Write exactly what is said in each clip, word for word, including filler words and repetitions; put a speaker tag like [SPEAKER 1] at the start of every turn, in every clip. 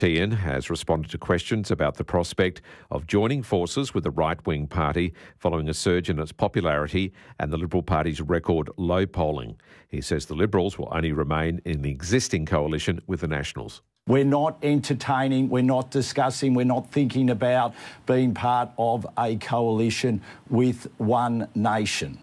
[SPEAKER 1] Ian has responded to questions about the prospect of joining forces with the right-wing party following a surge in its popularity and the Liberal Party's record low polling. He says the Liberals will only remain in the existing coalition with the Nationals.
[SPEAKER 2] We're not entertaining, we're not discussing, we're not thinking about being part of a coalition with One Nation.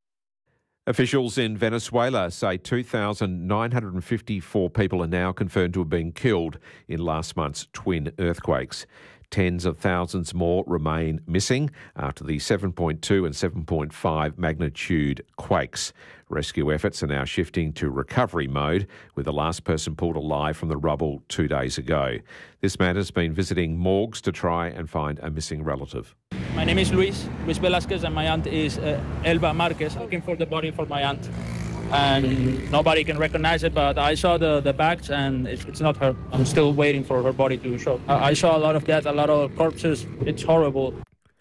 [SPEAKER 1] Officials in Venezuela say two thousand nine hundred fifty-four people are now confirmed to have been killed in last month's twin earthquakes. Tens of thousands more remain missing after the seven point two and seven point five magnitude quakes. Rescue efforts are now shifting to recovery mode, with the last person pulled alive from the rubble two days ago. This man has been visiting morgues to try and find a missing relative.
[SPEAKER 3] My name is Luis, Luis Velasquez, and my aunt is uh, Elba Marquez, looking for the body for my aunt. And nobody can recognize it, but I saw the, the bags and it's, it's not her. I'm still waiting for her body to show. I, I saw a lot of death, a lot of corpses. It's horrible.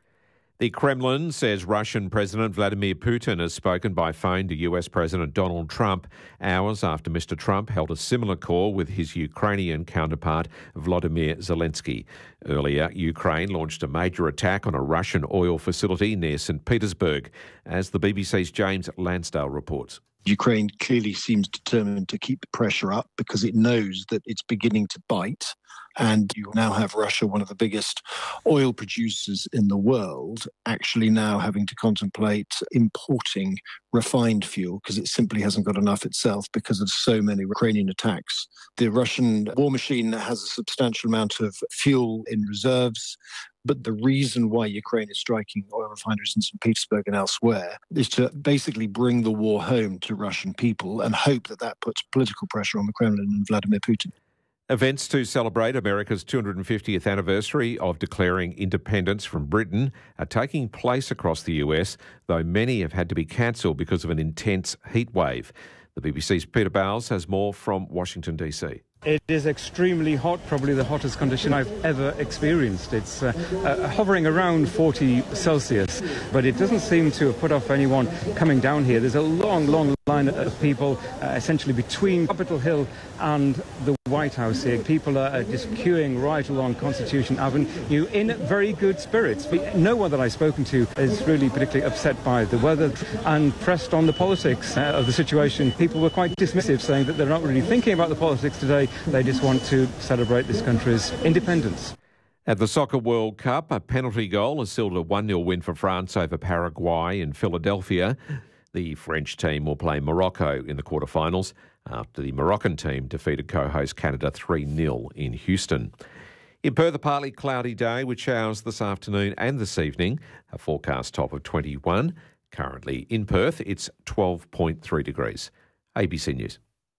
[SPEAKER 1] The Kremlin says Russian President Vladimir Putin has spoken by phone to U S President Donald Trump hours after Mister Trump held a similar call with his Ukrainian counterpart Volodymyr Zelensky. Earlier, Ukraine launched a major attack on a Russian oil facility near Saint Petersburg, as the B B C's James Lansdale reports.
[SPEAKER 4] Ukraine clearly seems determined to keep the pressure up because it knows that it's beginning to bite. And you now have Russia, one of the biggest oil producers in the world, actually now having to contemplate importing refined fuel because it simply hasn't got enough itself because of so many Ukrainian attacks. The Russian war machine has a substantial amount of fuel in reserves. But the reason why Ukraine is striking oil refineries in Saint Petersburg and elsewhere is to basically bring the war home to Russian people and hope that that puts political pressure on the Kremlin and Vladimir Putin.
[SPEAKER 1] Events to celebrate America's two hundred fiftieth anniversary of declaring independence from Britain are taking place across the U S, though many have had to be cancelled because of an intense heat wave. The B B C's Peter Bowles has more from Washington, D C.
[SPEAKER 5] It is extremely hot, probably the hottest condition I've ever experienced. It's uh, uh, hovering around forty Celsius, but it doesn't seem to have put off anyone coming down here. There's a long, long line of people uh, essentially between Capitol Hill and the White House here. People are just queuing right along Constitution Avenue in very good spirits. No one that I've spoken to is really particularly upset by the weather and pressed on the politics uh, of the situation. People were quite dismissive, saying that they're not really thinking about the politics today. They just want to celebrate this country's independence.
[SPEAKER 1] At the Soccer World Cup, a penalty goal has sealed a one nil win for France over Paraguay in Philadelphia. The French team will play Morocco in the quarterfinals after the Moroccan team defeated co-host Canada three nil in Houston. In Perth, a partly cloudy day with showers this afternoon and this evening. A forecast top of twenty-one. Currently in Perth, it's twelve point three degrees. A B C News.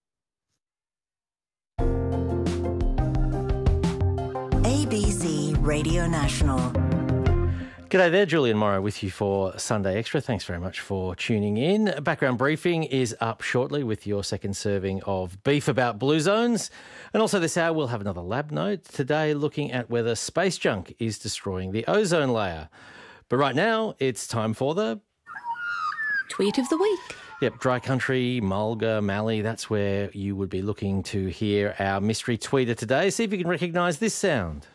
[SPEAKER 6] A B C Radio National.
[SPEAKER 7] G'day there, Julian Morrow with you for Sunday Extra. Thanks very much for tuning in. Background Briefing is up shortly with your second serving of beef about blue zones. And also this hour we'll have another lab note, today looking at whether space junk is destroying the ozone layer. But right now it's time for the...
[SPEAKER 8] Tweet of the Week.
[SPEAKER 7] Yep, Dry Country, Mulga, Mallee, that's where you would be looking to hear our mystery tweeter today. See if you can recognise this sound.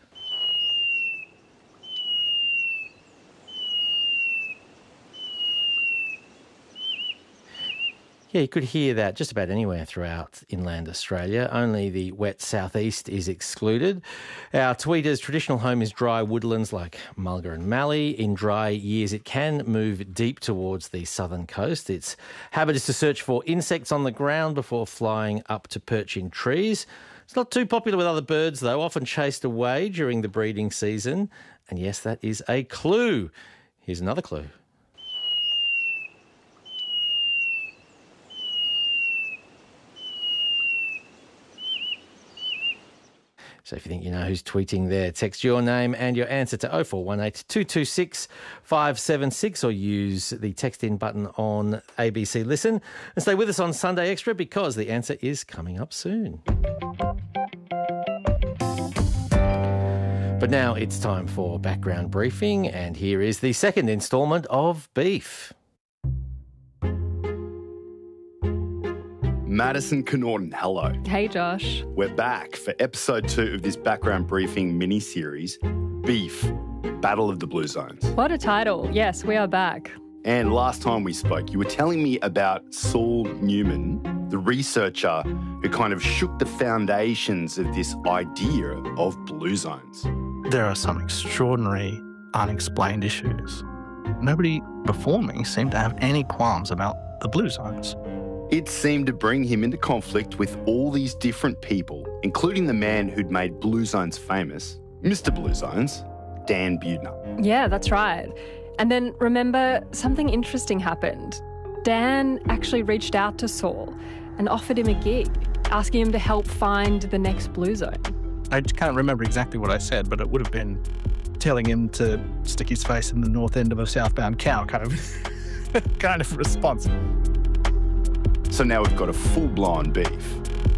[SPEAKER 7] Yeah, you could hear that just about anywhere throughout inland Australia. Only the wet southeast is excluded. Our tweeter's traditional home is dry woodlands like Mulga and Mallee. In dry years, it can move deep towards the southern coast. Its habit is to search for insects on the ground before flying up to perch in trees. It's not too popular with other birds, though, often chased away during the breeding season. And yes, that is a clue. Here's another clue. So if you think you know who's tweeting there, text your name and your answer to oh four one eight, two two six, five seven six or use the text in button on A B C Listen. And stay with us on Sunday Extra because the answer is coming up soon. But now it's time for Background Briefing, and here is the second instalment of Beef.
[SPEAKER 9] Madison Knorton, hello.
[SPEAKER 8] Hey, Josh.
[SPEAKER 9] We're back for episode two of this background briefing mini-series, Beef, Battle of the Blue Zones.
[SPEAKER 8] What a title. Yes, we are back.
[SPEAKER 9] And last time we spoke, you were telling me about Saul Newman, the researcher who kind of shook the foundations of this idea of blue zones.
[SPEAKER 10] There are some extraordinary unexplained issues. Nobody before me seemed to have any qualms about the blue zones.
[SPEAKER 9] It seemed to bring him into conflict with all these different people, including the man who'd made blue zones famous, Mister Blue Zones, Dan Buettner.
[SPEAKER 8] Yeah, that's right. And then remember, something interesting happened. Dan actually reached out to Saul and offered him a gig, asking him to help find the next blue zone.
[SPEAKER 10] I can't remember exactly what I said, but it would have been telling him to stick his face in the north end of a southbound cow kind of, kind of response.
[SPEAKER 9] So now we've got a full-blown beef.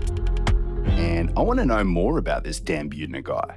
[SPEAKER 9] And I want to know more about this Dan Buettner guy.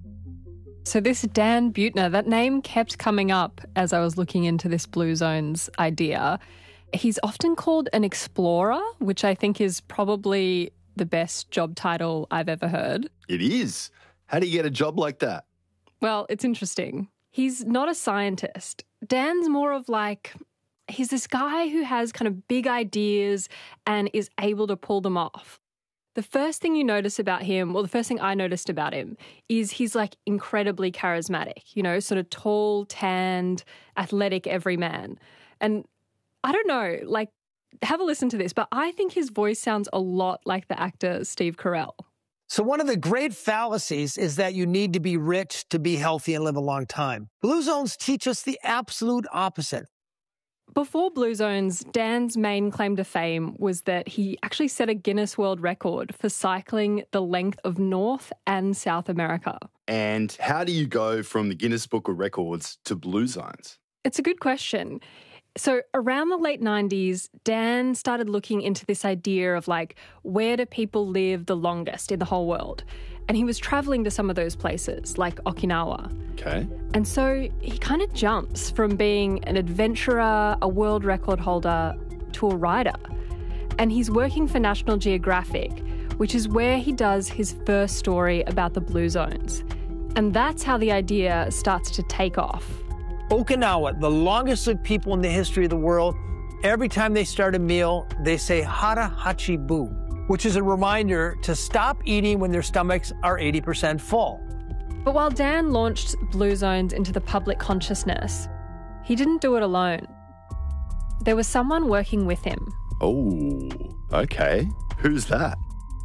[SPEAKER 8] So this Dan Buettner, that name kept coming up as I was looking into this blue zones idea. He's often called an explorer, which I think is probably the best job title I've ever heard.
[SPEAKER 9] It is. How do you get a job like that?
[SPEAKER 8] Well, it's interesting. He's not a scientist. Dan's more of like, he's this guy who has kind of big ideas and is able to pull them off. The first thing you notice about him, well, the first thing I noticed about him is he's like incredibly charismatic, you know, sort of tall, tanned, athletic everyman. And I don't know, like, have a listen to this, but I think his voice sounds a lot like the actor Steve Carell.
[SPEAKER 11] So one of the great fallacies is that you need to be rich to be healthy and live a long time. Blue zones teach us the absolute opposite.
[SPEAKER 8] Before Blue Zones, Dan's main claim to fame was that he actually set a Guinness World Record for cycling the length of North and South America.
[SPEAKER 9] And how do you go from the Guinness Book of Records to blue zones?
[SPEAKER 8] It's a good question. So around the late nineties, Dan started looking into this idea of like, where do people live the longest in the whole world? And he was traveling to some of those places, like Okinawa.
[SPEAKER 9] Okay.
[SPEAKER 8] And so he kind of jumps from being an adventurer, a world record holder, to a writer. And he's working for National Geographic, which is where he does his first story about the blue zones. And that's how the idea starts to take off.
[SPEAKER 11] Okinawa, the longest lived people in the history of the world, every time they start a meal, they say hara hachi bu, which is a reminder to stop eating when their stomachs are eighty percent full.
[SPEAKER 8] But while Dan launched Blue Zones into the public consciousness, he didn't do it alone. There was someone working with him.
[SPEAKER 9] Oh, okay. Who's that?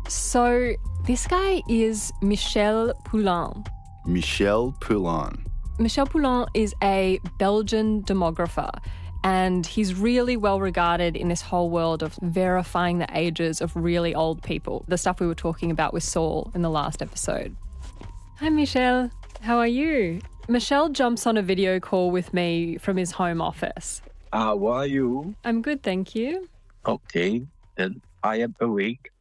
[SPEAKER 8] So this guy is Michel Poulain.
[SPEAKER 9] Michel Poulain.
[SPEAKER 8] Michel Poulain is a Belgian demographer, and he's really well regarded in this whole world of verifying the ages of really old people, the stuff we were talking about with Saul in the last episode. Hi, Michel. How are you? Michel jumps on a video call with me from his home office.
[SPEAKER 12] How are you?
[SPEAKER 8] I'm good, thank you.
[SPEAKER 12] Okay, then I am awake.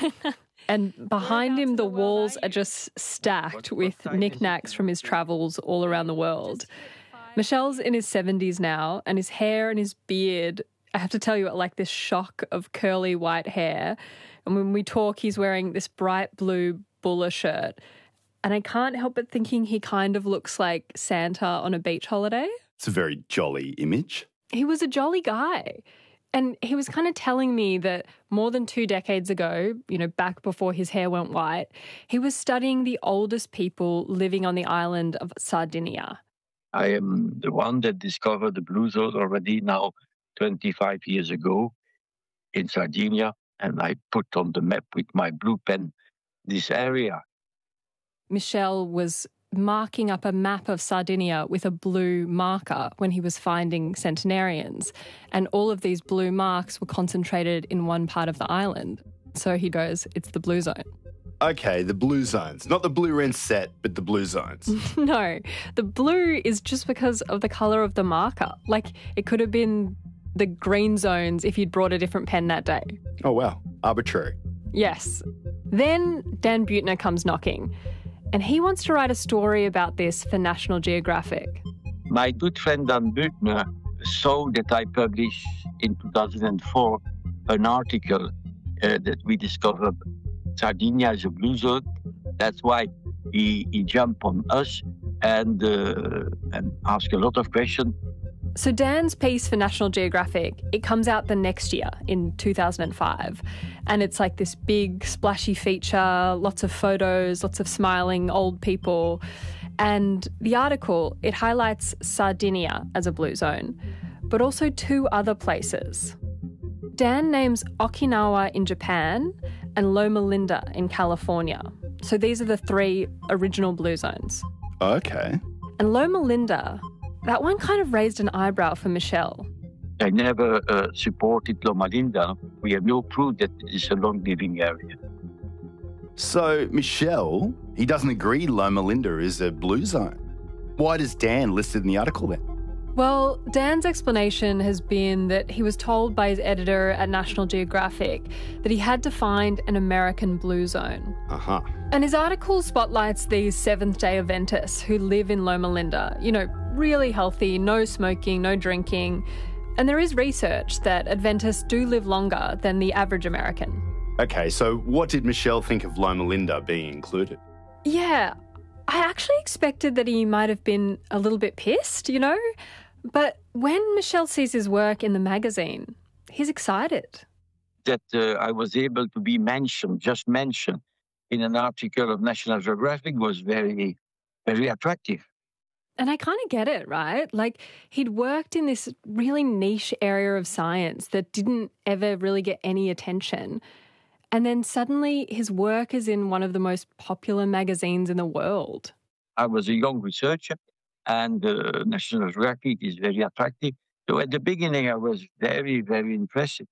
[SPEAKER 8] And behind him, the walls are just stacked with knickknacks from his travels all around the world. Michel's in his seventies now, and his hair and his beard, I have to tell you, are like this shock of curly white hair. And when we talk, he's wearing this bright blue bowler shirt. And I can't help but thinking he kind of looks like Santa on a beach holiday.
[SPEAKER 9] It's a very jolly image.
[SPEAKER 8] He was a jolly guy. And he was kind of telling me that more than two decades ago, you know, back before his hair went white, he was studying the oldest people living on the island of Sardinia.
[SPEAKER 12] I am the one that discovered the blue zones already now twenty-five years ago in Sardinia, and I put on the map with my blue pen this area.
[SPEAKER 8] Michel was marking up a map of Sardinia with a blue marker when he was finding centenarians. And all of these blue marks were concentrated in one part of the island. So he goes, it's the blue zone.
[SPEAKER 9] Okay, the blue zones. Not the blue rinse set, but the blue zones.
[SPEAKER 8] No, the blue is just because of the colour of the marker. Like, it could have been the green zones if you'd brought a different pen that day.
[SPEAKER 9] Oh, wow. Arbitrary.
[SPEAKER 8] Yes. Then Dan Buettner comes knocking. And he wants to write a story about this for National Geographic.
[SPEAKER 12] My good friend Dan Buettner saw that I published in two thousand four an article uh, that we discovered Sardinia is a blue zone. That's why he, he jumped on us and, uh, and asked a lot of questions.
[SPEAKER 8] So Dan's piece for National Geographic, it comes out the next year in two thousand five. And it's like this big splashy feature, lots of photos, lots of smiling old people. And the article, it highlights Sardinia as a blue zone, but also two other places. Dan names Okinawa in Japan and Loma Linda in California. So these are the three original blue zones.
[SPEAKER 9] Okay.
[SPEAKER 8] And Loma Linda, that one kind of raised an eyebrow for Michelle.
[SPEAKER 12] I never uh, supported Loma Linda. We have no proof that it is a long-living area.
[SPEAKER 9] So, Michelle, he doesn't agree Loma Linda is a blue zone. Why does Dan list it in the article then?
[SPEAKER 8] Well, Dan's explanation has been that he was told by his editor at National Geographic that he had to find an American blue zone.
[SPEAKER 9] Uh-huh.
[SPEAKER 8] And his article spotlights these Seventh-day Adventists who live in Loma Linda. You know, really healthy, no smoking, no drinking. And there is research that Adventists do live longer than the average American.
[SPEAKER 9] Okay, so what did Michelle think of Loma Linda being included?
[SPEAKER 8] Yeah, I actually expected that he might have been a little bit pissed, you know? But when Michelle sees his work in the magazine, he's excited.
[SPEAKER 12] That uh, I was able to be mentioned, just mentioned, in an article of National Geographic was very, very attractive.
[SPEAKER 8] And I kind of get it, right? Like, he'd worked in this really niche area of science that didn't ever really get any attention. And then suddenly his work is in one of the most popular magazines in the world.
[SPEAKER 12] I was a young researcher, and uh, National Geographic is very attractive. So at the beginning, I was very, very impressed.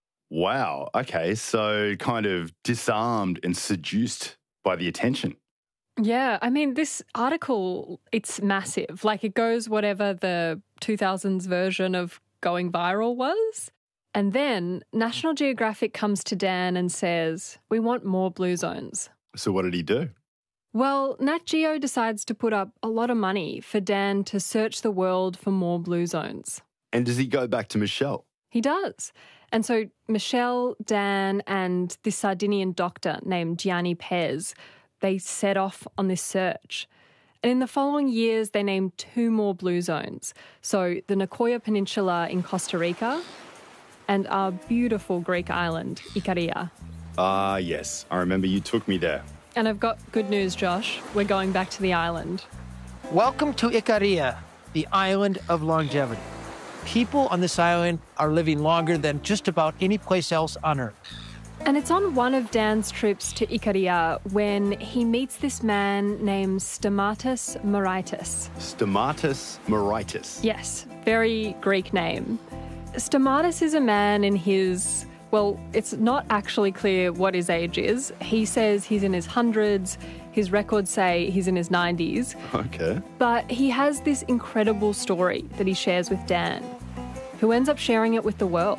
[SPEAKER 9] Wow. Okay, so kind of disarmed and seduced by the attention.
[SPEAKER 8] Yeah, I mean, this article, it's massive. Like, it goes whatever the two thousands version of going viral was. And then National Geographic comes to Dan and says, we want more blue zones.
[SPEAKER 9] So what did he do?
[SPEAKER 8] Well, Nat Geo decides to put up a lot of money for Dan to search the world for more blue zones.
[SPEAKER 9] And does he go back to Michelle?
[SPEAKER 8] He does. And so Michelle, Dan, and this Sardinian doctor named Gianni Pez, they set off on this search. And in the following years, they named two more blue zones. So the Nicoya Peninsula in Costa Rica and our beautiful Greek island, Ikaria.
[SPEAKER 9] Ah, yes. I remember you took me there.
[SPEAKER 8] And I've got good news, Josh. We're going back to the island.
[SPEAKER 11] Welcome to Ikaria, the island of longevity. People on this island are living longer than just about any place else on Earth.
[SPEAKER 8] And it's on one of Dan's trips to Ikaria when he meets this man named Stamatis Moraitis.
[SPEAKER 9] Stamatis Moraitis?
[SPEAKER 8] Yes, very Greek name. Stamatis is a man in his, well, it's not actually clear what his age is. He says he's in his hundreds. His records say he's in his nineties.
[SPEAKER 9] Okay.
[SPEAKER 8] But he has this incredible story that he shares with Dan, who ends up sharing it with the world.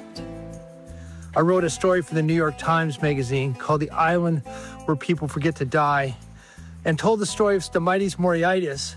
[SPEAKER 11] I wrote a story for the New York Times magazine called The Island Where People Forget to Die and told the story of Stamatis Moraitis.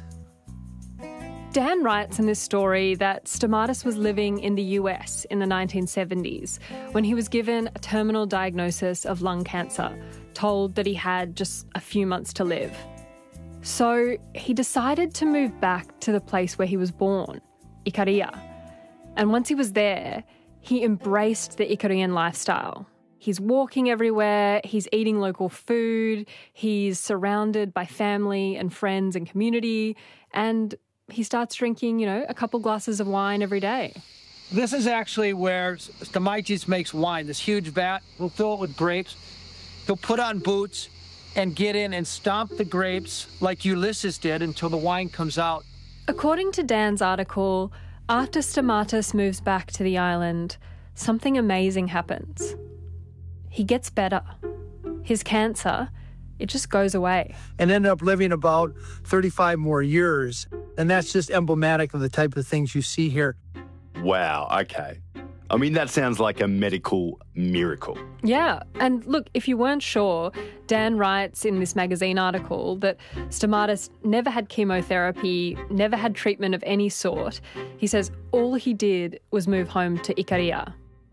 [SPEAKER 8] Dan writes in this story that Stamatis was living in the U S in the nineteen seventies when he was given a terminal diagnosis of lung cancer, told that he had just a few months to live. So he decided to move back to the place where he was born, Ikaria. And once he was there, he embraced the Ikarian lifestyle. He's walking everywhere, he's eating local food, he's surrounded by family and friends and community, and he starts drinking, you know, a couple glasses of wine every day.
[SPEAKER 11] This is actually where Stamatis makes wine, this huge vat. We'll fill it with grapes. He'll put on boots and get in and stomp the grapes like Ulysses did until the wine comes out.
[SPEAKER 8] According to Dan's article, after Stamatis moves back to the island, something amazing happens. He gets better. His cancer, it just goes away.
[SPEAKER 11] And ended up living about thirty-five more years. And that's just emblematic of the type of things you see here.
[SPEAKER 9] Wow, okay. I mean, that sounds like a medical miracle.
[SPEAKER 8] Yeah, and look, if you weren't sure, Dan writes in this magazine article that Stamatis never had chemotherapy, never had treatment of any sort. He says all he did was move home to Ikaria.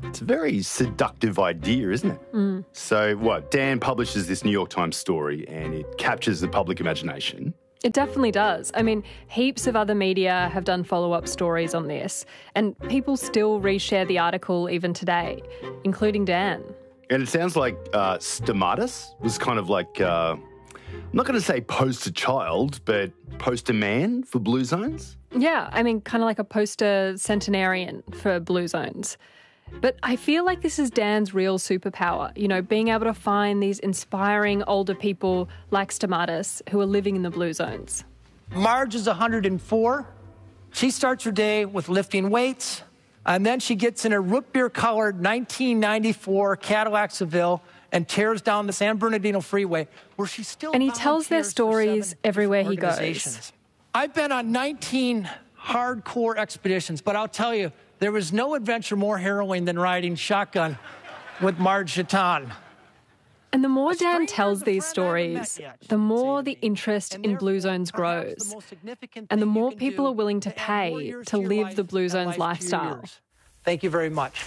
[SPEAKER 9] It's a very seductive idea, isn't it?
[SPEAKER 8] Mm.
[SPEAKER 9] So what? Dan publishes this New York Times story and it captures the public imagination.
[SPEAKER 8] It definitely does. I mean, heaps of other media have done follow-up stories on this, and people still reshare the article even today, including Dan.
[SPEAKER 9] And it sounds like uh, Stamatis was kind of like, uh, I'm not going to say poster child, but poster man for Blue Zones.
[SPEAKER 8] Yeah, I mean, kind of like a poster centenarian for Blue Zones. But I feel like this is Dan's real superpower, you know, being able to find these inspiring older people like Stamatis who are living in the Blue Zones.
[SPEAKER 11] Marge is one hundred four. She starts her day with lifting weights, and then she gets in a root beer-colored nineteen ninety-four Cadillac Seville and tears down the San Bernardino Freeway, where she still
[SPEAKER 8] And he tells their stories everywhere he goes.
[SPEAKER 11] I've been on nineteen hardcore expeditions, but I'll tell you, there was no adventure more harrowing than riding shotgun with Marge Chaton.
[SPEAKER 8] And the more Dan tells these stories, the more the interest in Blue Zones grows. And the more people are willing to pay to live the Blue Zones lifestyle.
[SPEAKER 11] Thank you very much.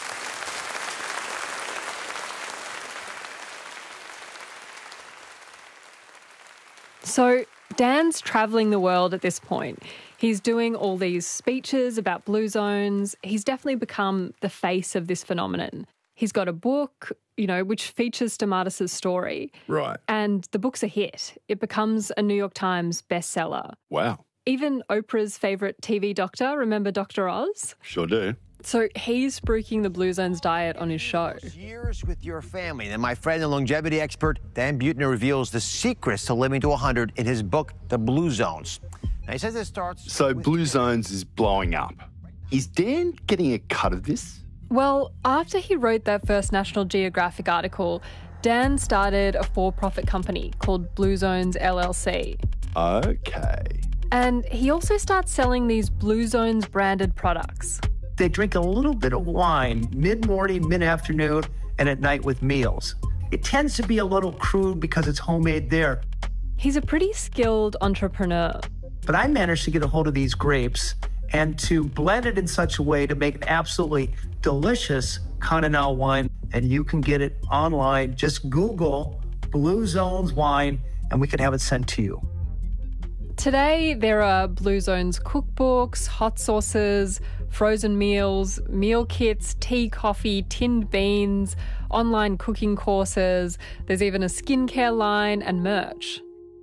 [SPEAKER 8] So Dan's travelling the world at this point. He's doing all these speeches about Blue Zones. He's definitely become the face of this phenomenon. He's got a book, you know, which features Stamatis' story.
[SPEAKER 9] Right.
[SPEAKER 8] And the book's a hit. It becomes a New York Times bestseller.
[SPEAKER 9] Wow.
[SPEAKER 8] Even Oprah's favourite T V doctor, remember Doctor Oz?
[SPEAKER 9] Sure do.
[SPEAKER 8] So he's spruiking the Blue Zones diet on his show.
[SPEAKER 13] Years with your family. And my friend and longevity expert, Dan Buettner, reveals the secrets to living to one hundred in his book, The Blue Zones. Now, he says it starts...
[SPEAKER 9] So Blue Zones is blowing up. Is Dan getting a cut of this?
[SPEAKER 8] Well, after he wrote that first National Geographic article, Dan started a for-profit company called Blue Zones L L C.
[SPEAKER 9] Okay.
[SPEAKER 8] And he also starts selling these Blue Zones branded products.
[SPEAKER 14] They drink a little bit of wine mid-morning, mid-afternoon, and at night with meals. It tends to be a little crude because it's homemade there.
[SPEAKER 8] He's a pretty skilled entrepreneur.
[SPEAKER 14] But I managed to get a hold of these grapes and to blend it in such a way to make an absolutely delicious Continental wine. And you can get it online. Just Google Blue Zones wine and we can have it sent to you.
[SPEAKER 8] Today, there are Blue Zones cookbooks, hot sauces, frozen meals, meal kits, tea, coffee, tinned beans, online cooking courses. There's even a skincare line and merch.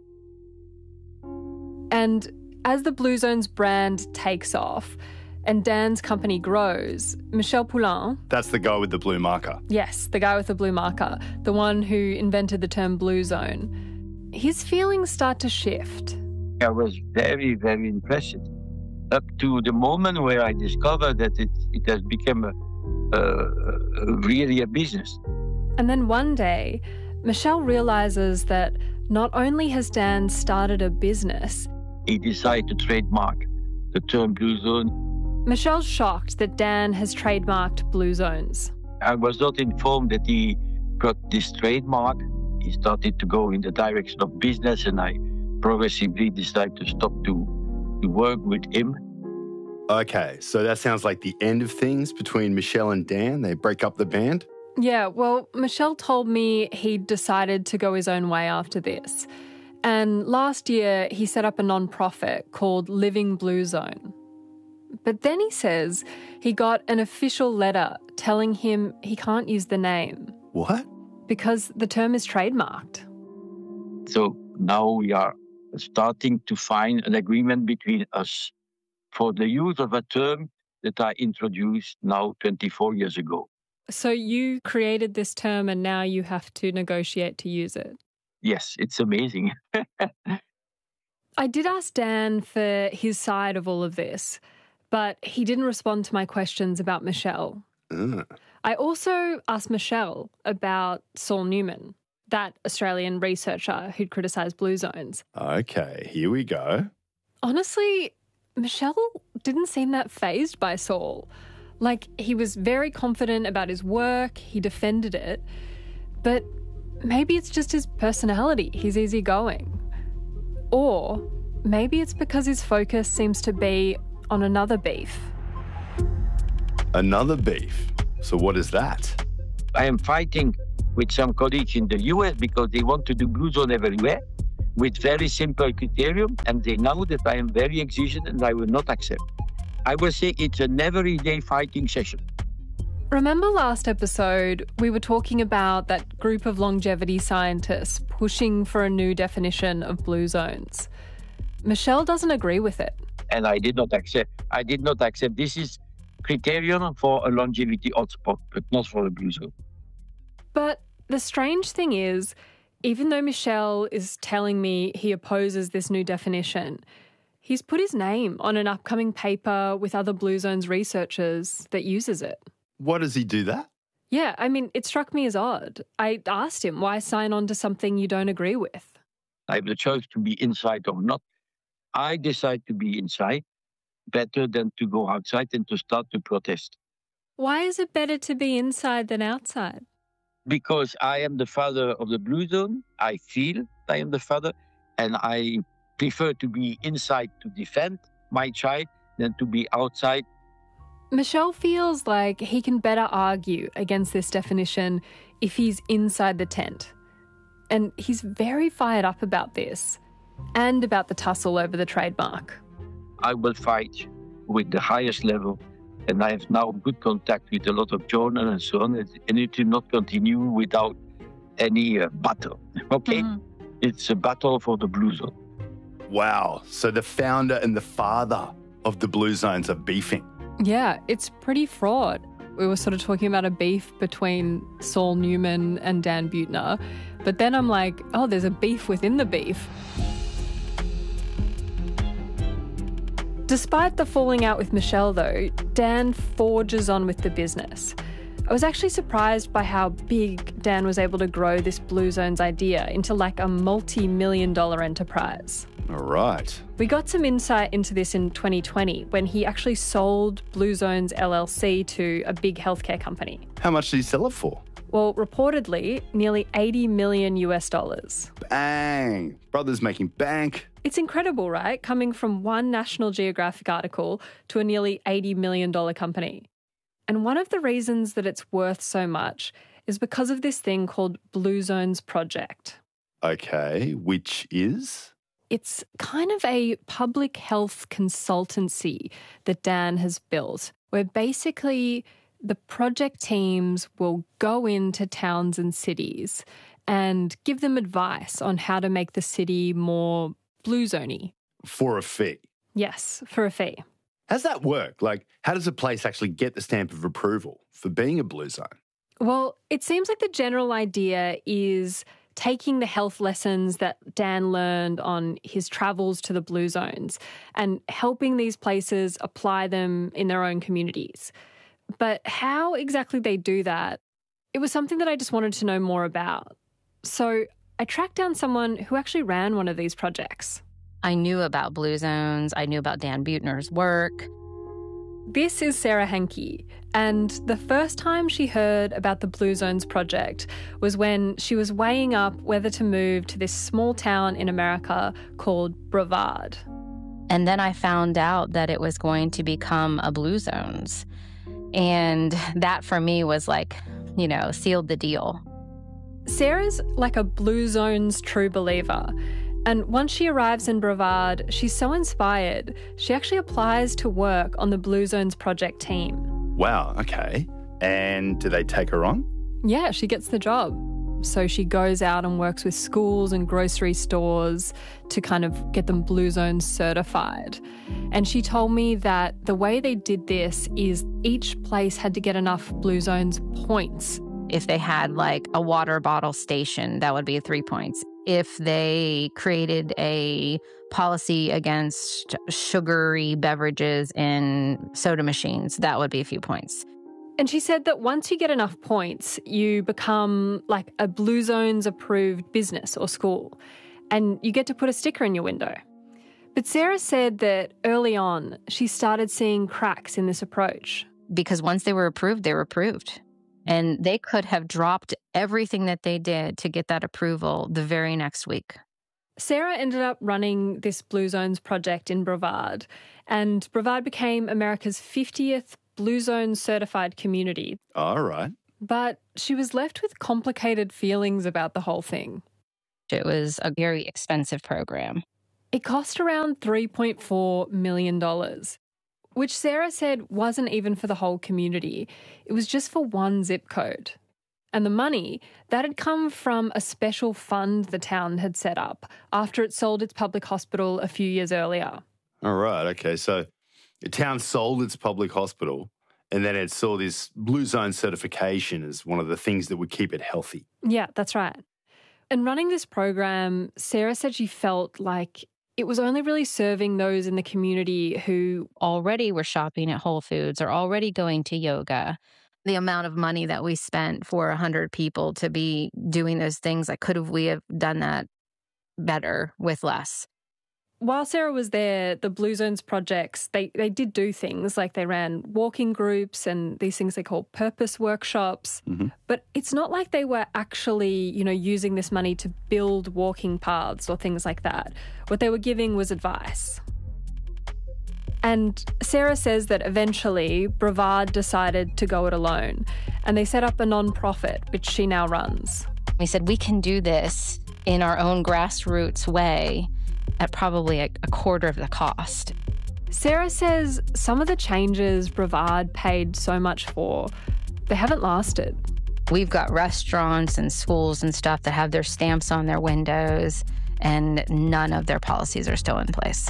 [SPEAKER 8] And as the Blue Zones brand takes off and Dan's company grows, Michel Poulain...
[SPEAKER 9] That's the guy with the blue marker.
[SPEAKER 8] Yes, the guy with the blue marker, the one who invented the term Blue Zone. His feelings start to shift.
[SPEAKER 12] I was very, very impressed up to the moment where I discovered that it, it has become a, a, a really a business.
[SPEAKER 8] And then one day, Michel realises that not only has Dan started a business...
[SPEAKER 12] He decided to trademark the term Blue Zone.
[SPEAKER 8] Michel's shocked that Dan has trademarked Blue Zones.
[SPEAKER 12] I was not informed that he got this trademark. He started to go in the direction of business, and I progressively decided to stop to, to work with him.
[SPEAKER 9] Okay, so that sounds like the end of things between Michel and Dan. They break up the band?
[SPEAKER 8] Yeah, well, Michel told me he'd decided to go his own way after this. And last year, he set up a non-profit called Living Blue Zone. But then he says he got an official letter telling him he can't use the name.
[SPEAKER 9] What?
[SPEAKER 8] Because the term is trademarked.
[SPEAKER 12] So now we are starting to find an agreement between us for the use of a term that I introduced now twenty-four years ago.
[SPEAKER 8] So you created this term and now you have to negotiate to use it?
[SPEAKER 12] Yes, it's amazing.
[SPEAKER 8] I did ask Dan for his side of all of this, but he didn't respond to my questions about Michel.
[SPEAKER 9] Uh.
[SPEAKER 8] I also asked Michel about Saul Newman, that Australian researcher who'd criticised Blue Zones.
[SPEAKER 9] Okay, here we go.
[SPEAKER 8] Honestly, Michel didn't seem that fazed by Saul. Like, he was very confident about his work, he defended it, but maybe it's just his personality, he's easygoing. Or maybe it's because his focus seems to be on another beef.
[SPEAKER 9] Another beef? So what is that?
[SPEAKER 12] I am fighting with some colleagues in the U S because they want to do blue zone everywhere with very simple criterion, and they know that I am very exigent and I will not accept. I will say it's an everyday fighting session.
[SPEAKER 8] Remember last episode, we were talking about that group of longevity scientists pushing for a new definition of blue zones. Michelle doesn't agree with it.
[SPEAKER 12] And I did not accept. I did not accept. This is criterion for a longevity hotspot, but not for a blue zone.
[SPEAKER 8] But the strange thing is, even though Michelle is telling me he opposes this new definition, he's put his name on an upcoming paper with other blue zones researchers that uses it.
[SPEAKER 9] Why does he do that?
[SPEAKER 8] Yeah, I mean, it struck me as odd. I asked him, why sign on to something you don't agree with?
[SPEAKER 12] I have the choice to be inside or not. I decide to be inside, better than to go outside and to start to protest.
[SPEAKER 8] Why is it better to be inside than outside?
[SPEAKER 12] Because I am the father of the blue zone. I feel I am the father, and I prefer to be inside to defend my child than to be outside.
[SPEAKER 8] Michelle feels like he can better argue against this definition if he's inside the tent. And he's very fired up about this and about the tussle over the trademark.
[SPEAKER 12] I will fight with the highest level, and I have now good contact with a lot of journals and so on, and it will not continue without any uh, battle, okay? Mm-hmm. It's a battle for the blue zone.
[SPEAKER 9] Wow, so the founder and the father of the blue zones are beefing.
[SPEAKER 8] Yeah, it's pretty fraught. We were sort of talking about a beef between Saul Newman and Dan Buettner, but then I'm like, oh, there's a beef within the beef. Despite the falling out with Michelle, though, Dan forges on with the business. I was actually surprised by how big Dan was able to grow this Blue Zones idea into like a multi-million dollar enterprise.
[SPEAKER 9] All right.
[SPEAKER 8] We got some insight into this in twenty twenty when he actually sold Blue Zones L L C to a big healthcare company.
[SPEAKER 9] How much did he sell it for?
[SPEAKER 8] Well, reportedly, nearly eighty million US dollars.
[SPEAKER 9] Bang! Brother's making bank.
[SPEAKER 8] It's incredible, right? Coming from one National Geographic article to a nearly eighty million dollars company. And one of the reasons that it's worth so much is because of this thing called Blue Zones Project.
[SPEAKER 9] Okay, which is?
[SPEAKER 8] It's kind of a public health consultancy that Dan has built, where basically the project teams will go into towns and cities and give them advice on how to make the city more blue zoney.
[SPEAKER 9] For a fee?
[SPEAKER 8] Yes, for a fee.
[SPEAKER 9] How's that work? Like, how does a place actually get the stamp of approval for being a blue zone?
[SPEAKER 8] Well, it seems like the general idea is taking the health lessons that Dan learned on his travels to the blue zones and helping these places apply them in their own communities. But how exactly they do that, it was something that I just wanted to know more about. So I tracked down someone who actually ran one of these projects.
[SPEAKER 15] I knew about Blue Zones. I knew about Dan Buettner's work.
[SPEAKER 8] This is Sarah Henke, and the first time she heard about the Blue Zones project was when she was weighing up whether to move to this small town in America called Brevard.
[SPEAKER 15] And then I found out that it was going to become a Blue Zones. And that for me was like, you know, sealed the deal.
[SPEAKER 8] Sarah's like a Blue Zones true believer. And once she arrives in Brevard, she's so inspired, she actually applies to work on the Blue Zones project team.
[SPEAKER 9] Wow, okay. And do they take her on?
[SPEAKER 8] Yeah, she gets the job. So she goes out and works with schools and grocery stores to kind of get them Blue Zones certified. And she told me that the way they did this is each place had to get enough Blue Zones points.
[SPEAKER 15] If they had like a water bottle station, that would be three points. If they created a policy against sugary beverages in soda machines, that would be a few points.
[SPEAKER 8] And she said that once you get enough points, you become like a Blue Zones approved business or school, and you get to put a sticker in your window. But Sarah said that early on, she started seeing cracks in this approach.
[SPEAKER 15] Because once they were approved, they were approved. And they could have dropped everything that they did to get that approval the very next week.
[SPEAKER 8] Sarah ended up running this Blue Zones project in Brevard, and Brevard became America's fiftieth Blue Zone certified community.
[SPEAKER 9] All right.
[SPEAKER 8] But she was left with complicated feelings about the whole thing.
[SPEAKER 15] It was a very expensive program.
[SPEAKER 8] It cost around three point four million dollars, which Sarah said wasn't even for the whole community. It was just for one zip code. And the money, that had come from a special fund the town had set up after it sold its public hospital a few years earlier.
[SPEAKER 9] All right, okay. So the town sold its public hospital and then it saw this Blue Zone certification as one of the things that would keep it healthy.
[SPEAKER 8] Yeah, that's right. And running this program, Sarah said she felt like it was only really serving those in the community who
[SPEAKER 15] already were shopping at Whole Foods or already going to yoga. The amount of money that we spent for one hundred people to be doing those things, like could have we have done that better with less?
[SPEAKER 8] While Sarah was there, the Blue Zones projects, they, they did do things like they ran walking groups and these things they call purpose workshops.
[SPEAKER 9] Mm-hmm.
[SPEAKER 8] But it's not like they were actually, you know, using this money to build walking paths or things like that. What they were giving was advice. And Sarah says that eventually Brevard decided to go it alone and they set up a non-profit, which she now runs.
[SPEAKER 15] We said, we can do this in our own grassroots way at probably a, a quarter of the cost.
[SPEAKER 8] Sarah says some of the changes Brevard paid so much for, they haven't lasted.
[SPEAKER 15] We've got restaurants and schools and stuff that have their stamps on their windows, and none of their policies are still in place.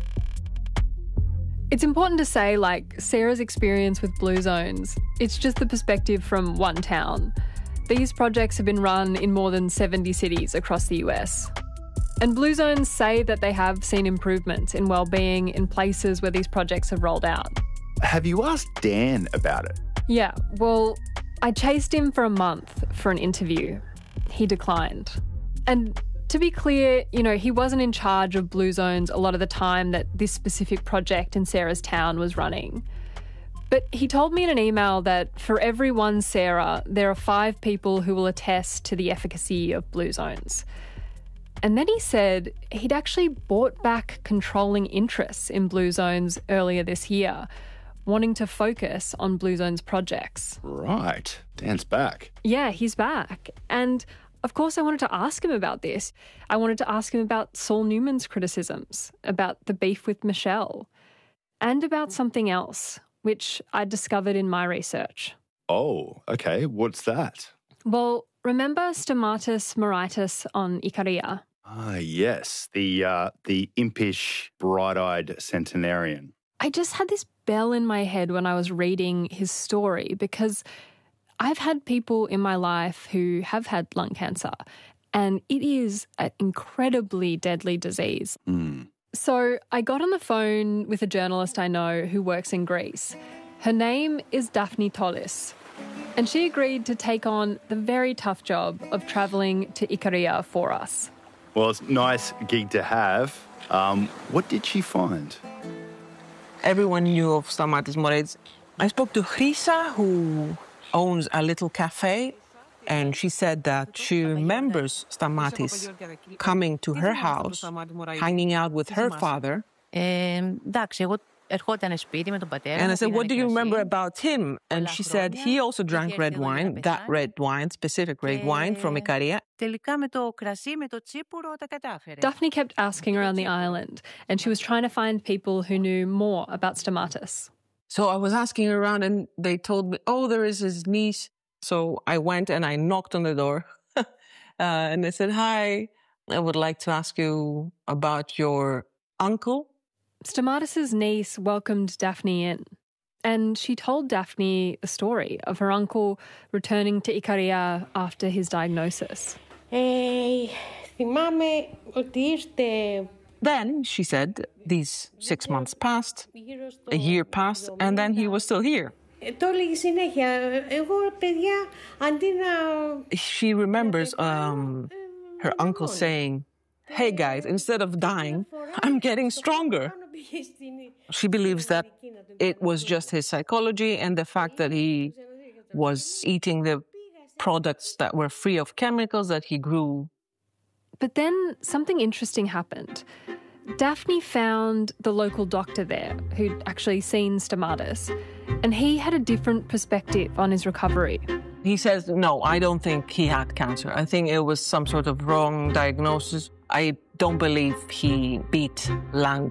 [SPEAKER 8] It's important to say, like, Sarah's experience with Blue Zones, it's just the perspective from one town. These projects have been run in more than seventy cities across the U S. And Blue Zones say that they have seen improvements in well-being in places where these projects have rolled out.
[SPEAKER 9] Have you asked Dan about it?
[SPEAKER 8] Yeah, well, I chased him for a month for an interview. He declined. And to be clear, you know, he wasn't in charge of Blue Zones a lot of the time that this specific project in Sarah's town was running. But he told me in an email that for every one Sarah, there are five people who will attest to the efficacy of Blue Zones. And then he said he'd actually bought back controlling interests in Blue Zones earlier this year, wanting to focus on Blue Zones projects.
[SPEAKER 9] Right. Dan's back.
[SPEAKER 8] Yeah, he's back. And of course, I wanted to ask him about this. I wanted to ask him about Saul Newman's criticisms, about the beef with Michelle, and about something else, which I discovered in my research.
[SPEAKER 9] Oh, okay. What's that?
[SPEAKER 8] Well, remember Stomatis moritis on Ikaria?
[SPEAKER 9] Ah, yes. The, uh, the impish, bright-eyed centenarian.
[SPEAKER 8] I just had this bell in my head when I was reading his story because I've had people in my life who have had lung cancer, and it is an incredibly deadly disease.
[SPEAKER 9] Mm.
[SPEAKER 8] So I got on the phone with a journalist I know who works in Greece. Her name is Daphne Tollis, and she agreed to take on the very tough job of travelling to Ikaria for us.
[SPEAKER 9] Well, it's a nice gig to have. Um, what did she find?
[SPEAKER 16] Everyone knew of Stomatis moritis. I spoke to Chrisa, who owns a little cafe, and she said that she remembers Stomatis coming to her house, hanging out with her father. And I said, what do you remember about him? And she said he also drank red wine, that red wine, specific red wine from Ikaria.
[SPEAKER 8] Daphne kept asking around the island, and she was trying to find people who knew more about Stomatis.
[SPEAKER 16] So I was asking around, and they told me, oh, there is his niece. So I went and I knocked on the door. uh, and I said, hi, I would like to ask you about your uncle.
[SPEAKER 8] Stomatis' niece welcomed Daphne in, and she told Daphne the story of her uncle returning to Ikaria after his diagnosis.
[SPEAKER 16] Then, she said, these six months passed, a year passed, and then he was still here. She remembers um, her uncle saying, hey guys, instead of dying, I'm getting stronger. She believes that it was just his psychology and the fact that he was eating the products that were free of chemicals that he grew.
[SPEAKER 8] But then something interesting happened. Daphne found the local doctor there who'd actually seen Stamatis, and he had a different perspective on his recovery.
[SPEAKER 16] He says, no, I don't think he had cancer. I think it was some sort of wrong diagnosis. I don't believe he beat lung